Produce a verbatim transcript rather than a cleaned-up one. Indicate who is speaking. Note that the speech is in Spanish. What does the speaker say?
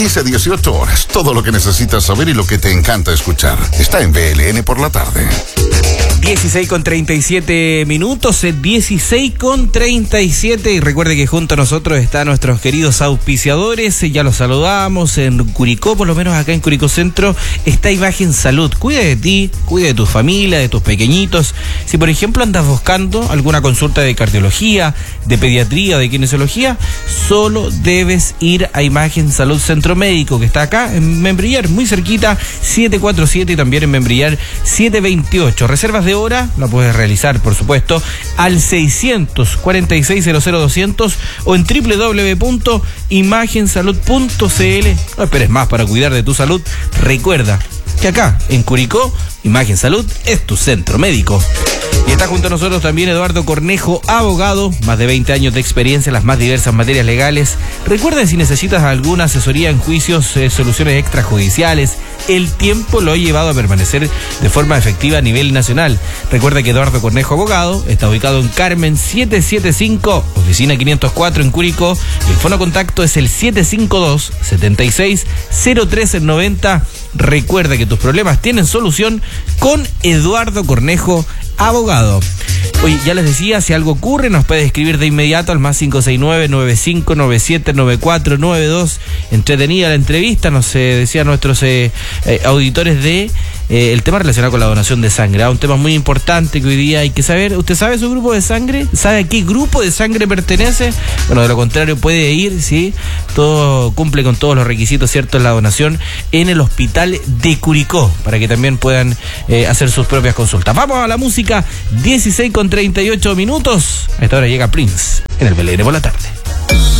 Speaker 1: quince a dieciocho horas. Todo lo que necesitas saber y lo que te encanta escuchar. Está en B L N por la tarde.
Speaker 2: dieciséis con treinta y siete minutos, dieciséis con treinta y siete, y recuerde que junto a nosotros están nuestros queridos auspiciadores, ya los saludamos. En Curicó, por lo menos acá en Curicó Centro, está Imagen Salud. Cuida de ti, cuida de tu familia, de tus pequeñitos. Si por ejemplo andas buscando alguna consulta de cardiología, de pediatría, de kinesiología, solo debes ir a Imagen Salud Centro Médico, que está acá en Membrillar, muy cerquita, siete cuatro siete, y también en Membrillar siete veintiocho. Reservas de hora la puedes realizar, por supuesto, al seiscientos cuarenta y seis cero cero doscientos o en doble u doble u doble u punto imagen salud punto c l. No esperes más para cuidar de tu salud. Recuerda que acá en Curicó, Imagen Salud es tu centro médico. Y está junto a nosotros también Eduardo Cornejo, abogado, más de veinte años de experiencia en las más diversas materias legales. Recuerda, si necesitas alguna asesoría en juicios, eh, soluciones extrajudiciales, el tiempo lo ha llevado a permanecer de forma efectiva a nivel nacional. Recuerda que Eduardo Cornejo, abogado, está ubicado en Carmen setecientos setenta y cinco, oficina quinientos cuatro en Curicó. El fono contacto es el siete cinco dos, setenta y seis, cero tres noventa. Recuerda que tus problemas tienen solución con Eduardo Cornejo, abogado. Oye, ya les decía, si algo ocurre, nos puede escribir de inmediato al más cinco seis nueve, nueve cinco nueve siete, nueve cuatro nueve dos. Entretenida la entrevista, nos eh, decían nuestros eh, eh, auditores de eh, el tema relacionado con la donación de sangre. ¿ah? Un tema muy importante que hoy día hay que saber. ¿Usted sabe su grupo de sangre? ¿Sabe a qué grupo de sangre pertenece? Bueno, de lo contrario puede ir, ¿sí? Todo cumple con todos los requisitos, ¿cierto?, en la donación en el hospital de Curicó, para que también puedan eh, hacer sus propias consultas. Vamos a la música, dieciséis con treinta y ocho minutos. A esta hora llega Prince en el B L N por la tarde.